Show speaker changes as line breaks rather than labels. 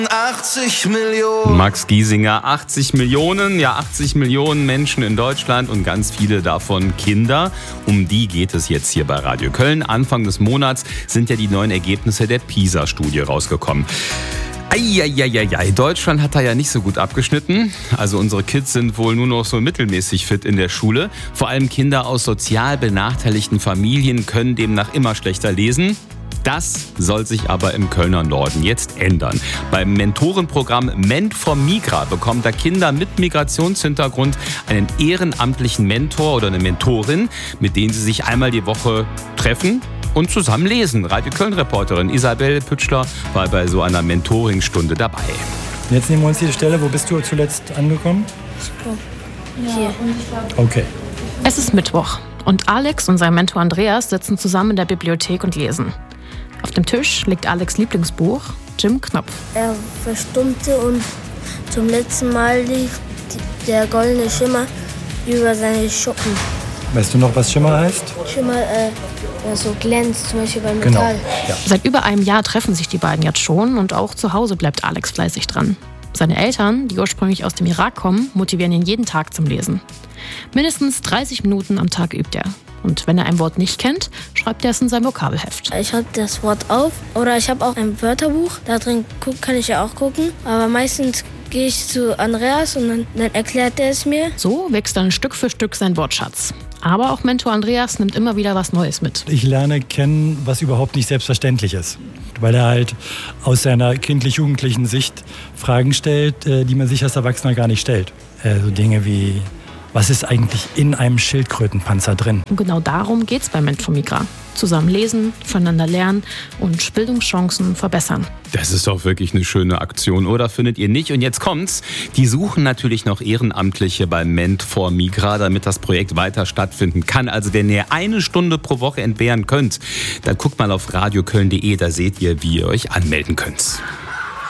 80 Millionen.
Max Giesinger, 80 Millionen, ja 80 Millionen Menschen in Deutschland und ganz viele davon Kinder. Um die geht es jetzt hier bei Radio Köln. Anfang des Monats sind ja die neuen Ergebnisse der PISA-Studie rausgekommen. Eieieiei, Deutschland hat da ja nicht so gut abgeschnitten. Also unsere Kids sind wohl nur noch so mittelmäßig fit in der Schule. Vor allem Kinder aus sozial benachteiligten Familien können demnach immer schlechter lesen. Das soll sich aber im Kölner Norden jetzt ändern. Beim Mentorenprogramm Ment for Migra bekommen da Kinder mit Migrationshintergrund einen ehrenamtlichen Mentor oder eine Mentorin, mit denen sie sich einmal die Woche treffen und zusammen lesen. Radio Köln-Reporterin Isabel Pütschler war bei so einer Mentoringstunde dabei.
Jetzt nehmen wir uns die Stelle. Wo bist du zuletzt angekommen?
Hier.
Okay.
Es ist Mittwoch und Alex und sein Mentor Andreas sitzen zusammen in der Bibliothek und lesen. Auf dem Tisch liegt Alex' Lieblingsbuch, Jim Knopf.
Er verstummte und zum letzten Mal lief der goldene Schimmer über seine Schuppen.
Weißt du noch, was Schimmer heißt?
Schimmer, der so glänzt, zum Beispiel beim Metall.
Genau. Ja.
Seit über einem Jahr treffen sich die beiden jetzt schon und auch zu Hause bleibt Alex fleißig dran. Seine Eltern, die ursprünglich aus dem Irak kommen, motivieren ihn jeden Tag zum Lesen. Mindestens 30 Minuten am Tag übt er. Und wenn er ein Wort nicht kennt, schreibt er es in sein Vokabelheft.
Ich schreibe das Wort auf oder ich habe auch ein Wörterbuch. Da drin kann ich ja auch gucken. Aber meistens gehe ich zu Andreas und dann erklärt er es mir.
So wächst dann Stück für Stück sein Wortschatz. Aber auch Mentor Andreas nimmt immer wieder was Neues mit.
Ich lerne kennen, was überhaupt nicht selbstverständlich ist. Weil er halt aus seiner kindlich-jugendlichen Sicht Fragen stellt, die man sich als Erwachsener gar nicht stellt. So Dinge wie: Was ist eigentlich in einem Schildkrötenpanzer drin?
Und genau darum geht's bei Ment for Migra. Zusammen lesen, voneinander lernen und Bildungschancen verbessern.
Das ist doch wirklich eine schöne Aktion, oder findet ihr nicht? Und jetzt kommt's. Die suchen natürlich noch Ehrenamtliche bei Ment for Migra, damit das Projekt weiter stattfinden kann. Also wenn ihr 1 Stunde pro Woche entbehren könnt, dann guckt mal auf radioköln.de, da seht ihr, wie ihr euch anmelden könnt.